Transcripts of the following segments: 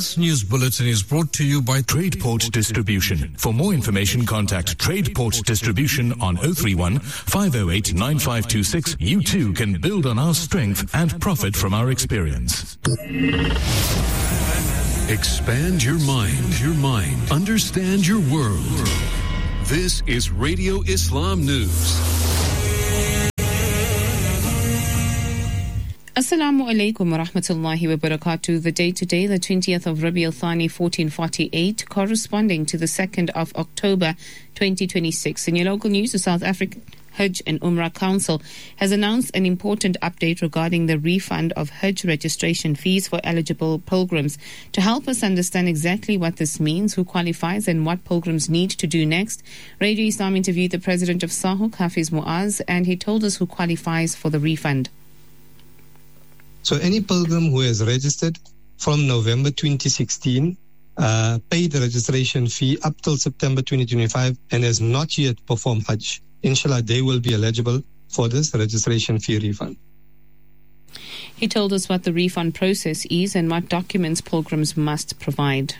This news bulletin is brought to you by TradePort Distribution. For more information, contact TradePort Distribution on 031 508 9526. You too can build on our strength and profit from our experience. Expand your mind. Understand your world. This is Radio Islam News. Assalamu alaikum wa rahmatullahi wa barakatuh. The date today, the 20th of Rabi al-Thani 1448, corresponding to the 2nd of October 2026. In your local news, the South African Hajj and Umrah Council has announced an important update regarding the refund of Hajj registration fees for eligible pilgrims. To help us understand exactly what this means, who qualifies and what pilgrims need to do next, Radio Islam interviewed the president of SAHUK, Hafiz Muaz, and he told us who qualifies for the refund. So any pilgrim who has registered from November 2016, paid the registration fee up till September 2025 and has not yet performed Hajj, inshallah, they will be eligible for this registration fee refund. He told us what the refund process is and what documents pilgrims must provide.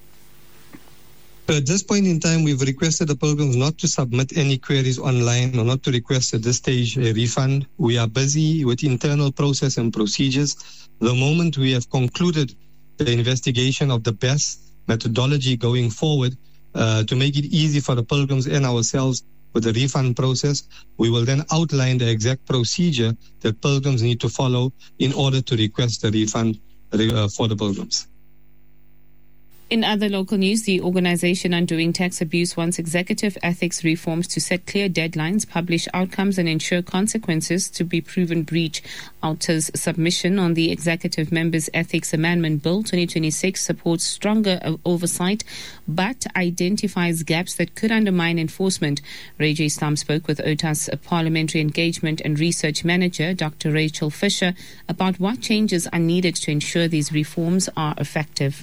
So at this point in time, we've requested the pilgrims not to submit any queries online or not to request at this stage a refund. We are busy with internal process and procedures. The moment we have concluded the investigation of the best methodology going forward to make it easy for the pilgrims and ourselves with the refund process, we will then outline the exact procedure that pilgrims need to follow in order to request the refund for the pilgrims. In other local news, the Organization Undoing Tax Abuse wants executive ethics reforms to set clear deadlines, publish outcomes and ensure consequences to be proven breach. OUTA's submission on the Executive Members' Ethics Amendment Bill 2026 supports stronger oversight but identifies gaps that could undermine enforcement. Radio Islam spoke with OUTA's Parliamentary Engagement and Research Manager, Dr. Rachel Fisher, about what changes are needed to ensure these reforms are effective.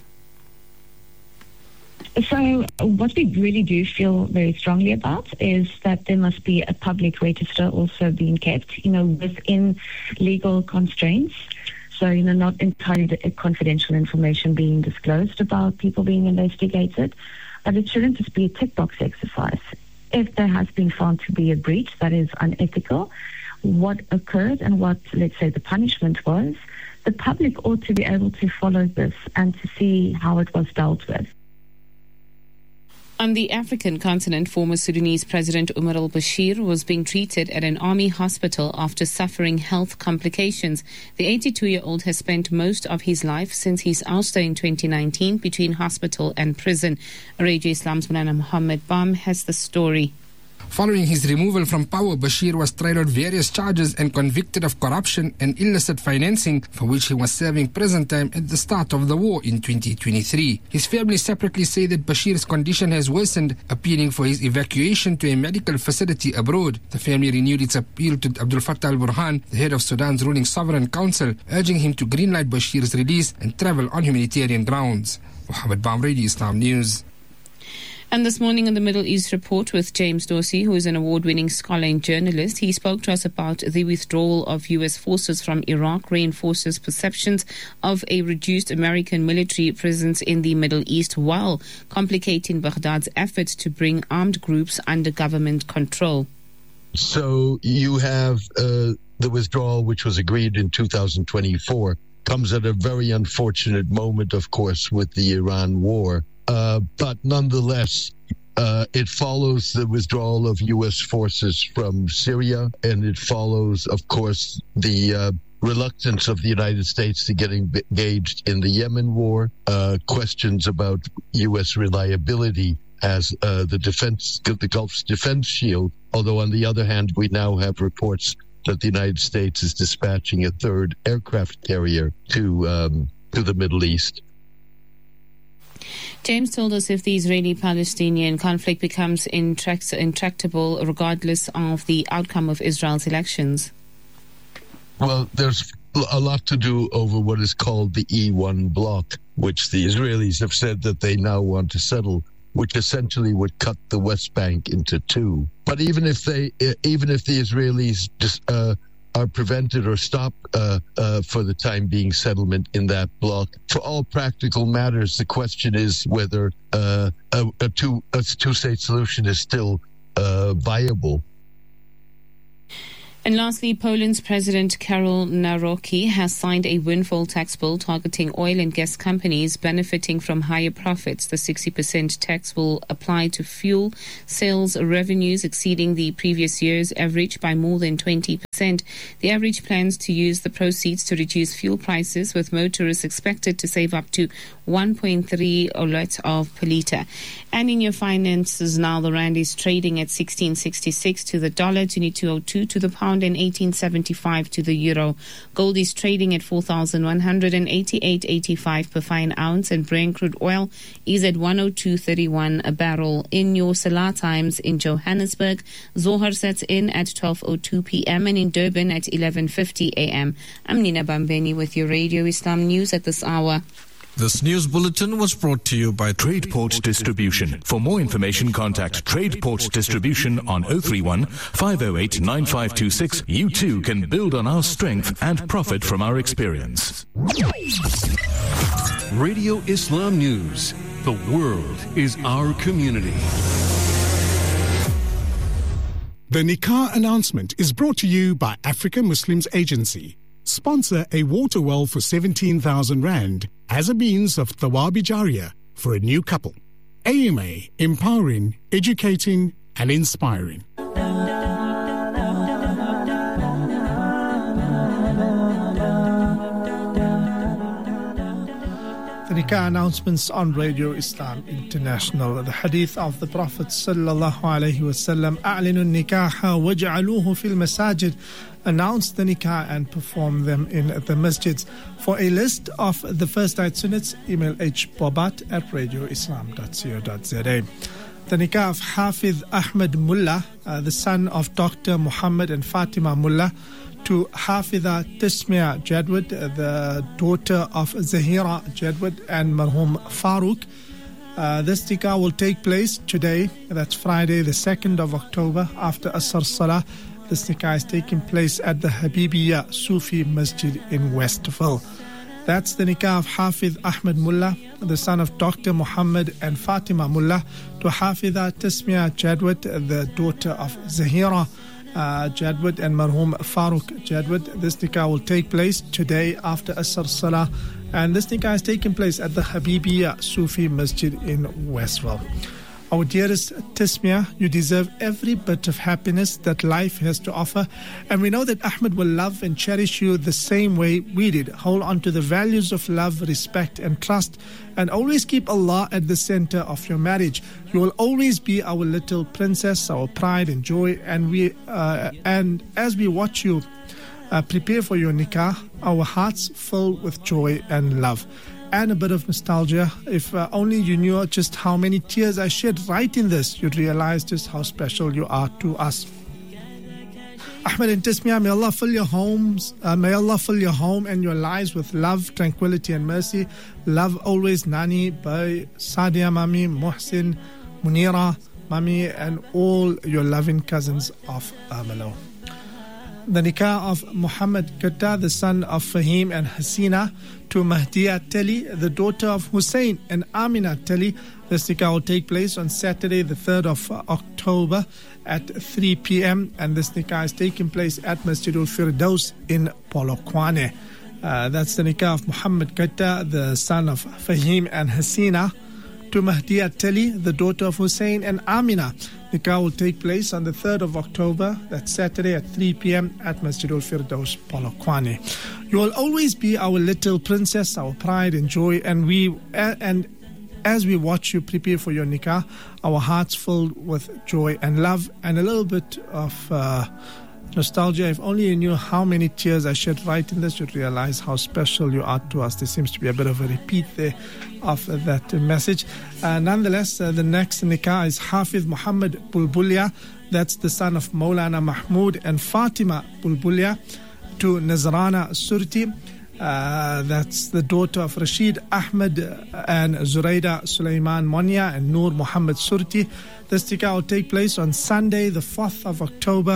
So what we really do feel very strongly about is that there must be a public register also being kept, within legal constraints. So, not entirely confidential information being disclosed about people being investigated, but it shouldn't just be a tick box exercise. If there has been found to be a breach that is unethical, what occurred and what, let's say, the punishment was, the public ought to be able to follow this and to see how it was dealt with. On the African continent, former Sudanese President Umar al-Bashir was being treated at an army hospital after suffering health complications. The 82-year-old has spent most of his life since his ouster in 2019 between hospital and prison. Radio Islam's Mulana Muhammad Bam has the story. Following his removal from power, Bashir was tried on various charges and convicted of corruption and illicit financing, for which he was serving prison time at the start of the war in 2023. His family separately say that Bashir's condition has worsened, appealing for his evacuation to a medical facility abroad. The family renewed its appeal to Abdul Fattah al-Burhan, the head of Sudan's ruling sovereign council, urging him to greenlight Bashir's release and travel on humanitarian grounds. Muhammad Bam, Radio Islam News. And this morning on the Middle East Report with James Dorsey, who is an award-winning scholar and journalist, he spoke to us about the withdrawal of U.S. forces from Iraq reinforces perceptions of a reduced American military presence in the Middle East while complicating Baghdad's efforts to bring armed groups under government control. So you have the withdrawal, which was agreed in 2024, comes at a very unfortunate moment, of course, with the Iran war. But nonetheless, it follows the withdrawal of U.S. forces from Syria, and it follows, of course, the reluctance of the United States to get engaged in the Yemen war, questions about U.S. reliability as the Gulf's defense shield. Although, on the other hand, we now have reports that the United States is dispatching a third aircraft carrier to the Middle East. James told us if the Israeli-Palestinian conflict becomes intractable regardless of the outcome of Israel's elections. Well, there's a lot to do over what is called the E1 bloc, which the Israelis have said that they now want to settle, which essentially would cut the West Bank into two. But even if the Israelis just are prevented or stopped for the time being settlement in that block. For all practical matters, the question is whether a two-state solution is still viable. And lastly, Poland's President Karol Nawrocki has signed a windfall tax bill targeting oil and gas companies benefiting from higher profits. The 60% tax will apply to fuel sales revenues exceeding the previous year's average by more than 20%. The average plans to use the proceeds to reduce fuel prices, with motorists expected to save up to 1.3 olet per litre. And in your finances now, the rand is trading at 16.66 to the dollar, 22.02 to the pound, and 18.75 to the euro. Gold is trading at 4,188.85 per fine ounce, and Brent crude oil is at 102.31 a barrel. In your Salah times in Johannesburg, Zohar sets in at 12:02 p.m. and in Durban at 11:50 a.m. I'm Nina Bambeni with your Radio Islam News at this hour. This news bulletin was brought to you by TradePort Distribution. For more information, contact TradePort Distribution on 031 508 9526. You too can build on our strength and profit from our experience. Radio Islam News. The world is our community. The Nikah announcement is brought to you by Africa Muslims Agency. Sponsor a water well for 17,000 Rand as a means of Thawabi Jariyah for a new couple. AMA, empowering, educating and inspiring. The Nikah announcements on Radio Islam International. The hadith of the Prophet sallallahu alaihi wasallam, أعلنوا النكاح وجعلوه في المساجد. Announce the nikah and perform them in the masjids. For a list of the first night sunnats, email hbobat@radioislam.co.za. The nikah of Hafiz Ahmed Mullah, the son of Dr. Muhammad and Fatima Mullah, to Hafiza Tismia Jadwad, the daughter of Zahira Jadwad and Marhum Farooq. This nikah will take place today, that's Friday the 2nd of October, after Asr Salah. This nikah is taking place at the Habibiyya Sufi Masjid in Westville. That's the nikah of Hafiz Ahmed Mullah, the son of Dr. Muhammad and Fatima Mullah, to Hafiza Tismia Jadwad, the daughter of Zahira Jadwad and Marhum Farooq Jadwad. This nikah will take place today after Asr Salah, and this nikah is taking place at the Habibiyya Sufi Masjid in Westville. Our dearest Tismia, you deserve every bit of happiness that life has to offer, and we know that Ahmed will love and cherish you the same way we did. Hold on to the values of love, respect and trust, and always keep Allah at the center of your marriage. You will always be our little princess, our pride and joy, and as we watch you prepare for your nikah, our hearts fill with joy and love. And a bit of nostalgia. If only you knew just how many tears I shed right in this, you'd realize just how special you are to us. Ahmed and Tismia, may Allah fill your homes, may Allah fill your home and your lives with love, tranquility and mercy. Love always Nani, Bay, Sadia Mami, Muhsin, Munira, Mami, and all your loving cousins of Amalo. The nikah of Muhammad Gutta, the son of Fahim and Hasina, to Mahdiya Teli, the daughter of Hussein and Amina Teli. This nikah will take place on Saturday, the 3rd of October at 3 p.m. And this nikah is taking place at Masjidul Firdaus in Polokwane. That's the nikah of Muhammad Gutta, the son of Fahim and Hasina, to Mahdiya Teli, the daughter of Hussein and Amina. Nikah will take place on the 3rd of October, that's Saturday at 3 p.m. at Masjidul Firdaus, Polokwane. You will always be our little princess, our pride and joy, and as we watch you prepare for your nikah, our hearts filled with joy and love and a little bit of nostalgia. If only you knew how many tears I shed right in this, you'd realize how special you are to us. There seems to be a bit of a repeat there of that message. Nonetheless, the next nikah is Hafiz Muhammad Bulbulia. That's the son of Maulana Mahmoud and Fatima Bulbulia, to Nazrana Surti. That's the daughter of Rashid Ahmed and Zuraida Sulaiman Monia and Noor Muhammad Surti. This nikah will take place on Sunday, the 4th of October,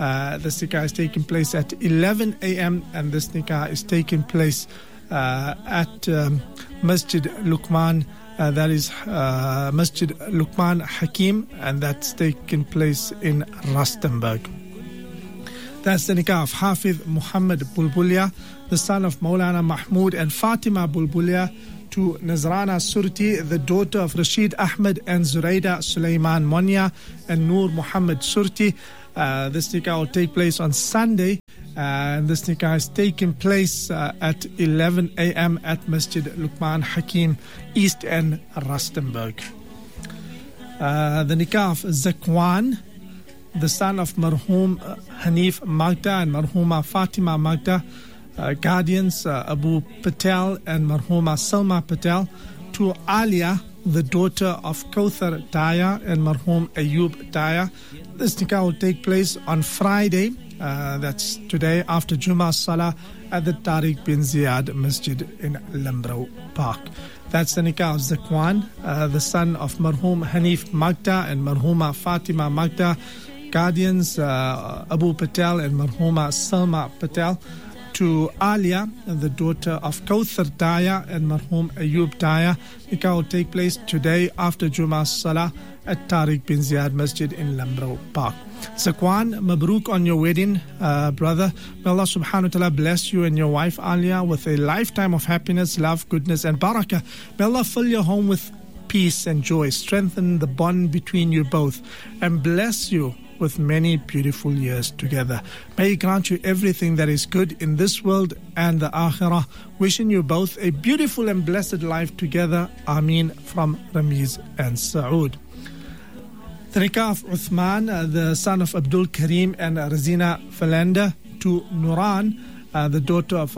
This nikah is taking place at 11 a.m. and this nikah is taking place at Masjid Luqman. That is Masjid Luqman Hakim, and that's taking place in Rustenburg. That's the nikah of Hafiz Muhammad Bulbulia, the son of Maulana Mahmoud and Fatima Bulbulia, to Nazrana Surti, the daughter of Rashid Ahmed and Zuraida Sulaiman Monia and Noor Muhammad Surti. This nikah will take place on Sunday, and this nikah is taking place at 11 a.m. at Masjid Luqman Hakim, East End, Rustenburg. The nikah of Zakwan, the son of Marhum Hanif Magda and Marhuma Fatima Magda, guardians Abu Patel and Marhuma Salma Patel, to Alia, the daughter of Kauthar Daya and Marhum Ayub Daya. This nikah will take place on Friday, that's today, after Jummah Salah at the Tariq bin Ziyad Masjid in Limbrou Park. That's the nikah of Zakwan, the son of Marhum Hanif Magda and Marhuma Fatima Magda, guardians Abu Patel and Marhuma Salma Patel, to Alia, the daughter of Kauthar Daya and Marhum Ayub Daya. Nikah will take place today after Jummah Salah at Tariq bin Ziyad Masjid in Limbrou Park. Zakwan, Mabruk on your wedding, brother. May Allah subhanahu wa ta'ala bless you and your wife Alia with a lifetime of happiness, love, goodness and barakah. May Allah fill your home with peace and joy, strengthen the bond between you both, and bless you with many beautiful years together. May He grant you everything that is good in this world and the akhirah. Wishing you both a beautiful and blessed life together. Ameen, from Ramiz and Saud. The nikah of Uthman, the son of Abdul Karim and Razina Falanda, to Nuran, the daughter of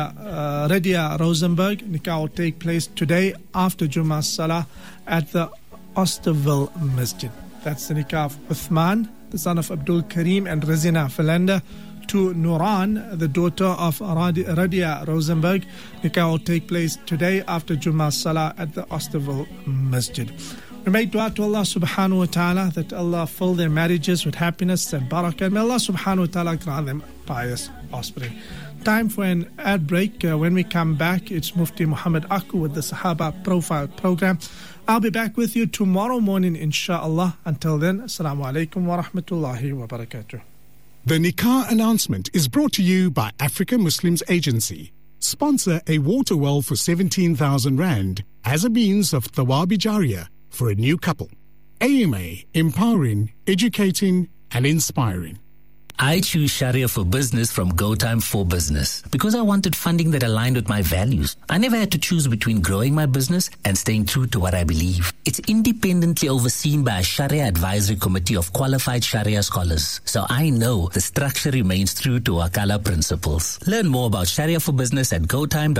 Radia Rosenberg. Nikah will take place today after Jummah Salah at the Osterville Masjid. That's the nikah of Uthman, the son of Abdul Karim and Razina Falanda, to Nuran, the daughter of Radia Rosenberg. Nikah will take place today after Jummah Salah at the Osterville Masjid. We make dua to Allah subhanahu wa ta'ala that Allah fill their marriages with happiness and barakah. May Allah subhanahu wa ta'ala grant them pious offspring. Time for an ad break. When we come back, it's Mufti Muhammad Aku with the Sahaba Profile Program. I'll be back with you tomorrow morning, inshallah. Until then, Assalamu alaikum wa rahmatullahi wa barakatuh. The Nikah announcement is brought to you by Africa Muslims Agency. Sponsor a water well for 17,000 Rand as a means of Thawabi Jariyah for a new couple. AMA, empowering, educating and inspiring. I choose Sharia for Business from GoTime for Business because I wanted funding that aligned with my values. I never had to choose between growing my business and staying true to what I believe. It's independently overseen by a Sharia advisory committee of qualified Sharia scholars. So I know the structure remains true to Wakala principles. Learn more about Sharia for Business at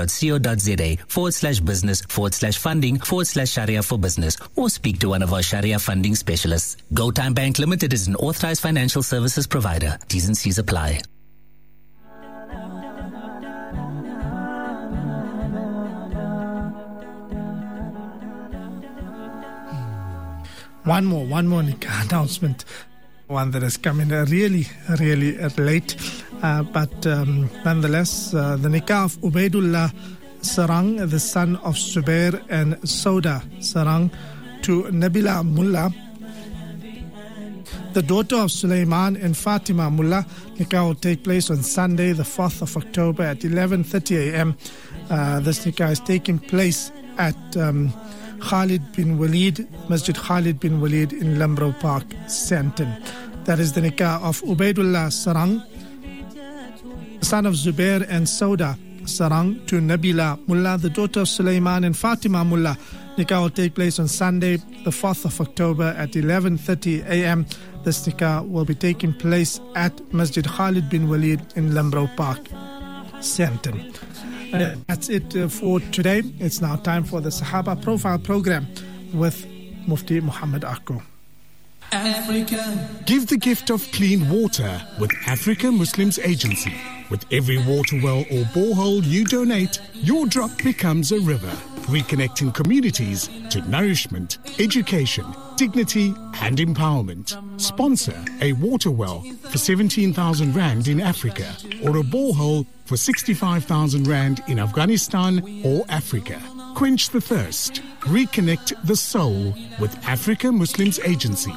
gotime.co.za/business/funding/Sharia for Business or speak to one of our Sharia funding specialists. GoTime Bank Limited is an authorized financial services provider. T's and C's apply. One more nikah announcement. One that has come in really late. But nonetheless, the nikah of Ubaidullah Sarang, the son of Zubair and Sauda Sarang, to Nabila Mullah, the daughter of Sulaiman and Fatima Mullah. Nikah will take place on Sunday, the 4th of October at 11:30 a.m. This nikah is taking place at Khalid bin Walid, Masjid Khalid bin Walid in Limbrou Park, Santon. That is the nikah of Ubaidullah Sarang, son of Zubair and Sauda Sarang, to Nabila Mullah, the daughter of Sulaiman and Fatima Mullah. Nikah will take place on Sunday, the 4th of October at 11:30 a.m. This nikah will be taking place at Masjid Khalid bin Walid in Limbrou Park, Santon. That's it for today. It's now time for the Sahaba Profile Program with Mufti Muhammad Aku. Africa. Give the gift of clean water with Africa Muslims Agency. With every water well or borehole you donate, your drop becomes a river, reconnecting communities to nourishment, education, dignity and empowerment. Sponsor a water well for 17,000 Rand in Africa or a borehole for 65,000 Rand in Afghanistan or Africa. Quench the thirst. Reconnect the soul with Africa Muslims Agency.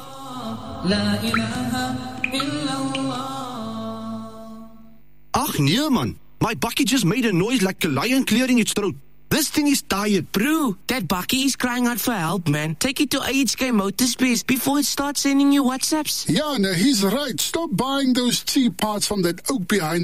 Ach nee man, my bakkie just made a noise like a lion clearing its throat. This thing is tired. Bro, that bakkie is crying out for help, man. Take it to AHK Motorspace before it starts sending you WhatsApps. Yeah, no, he's right. Stop buying those cheap parts from that oak behind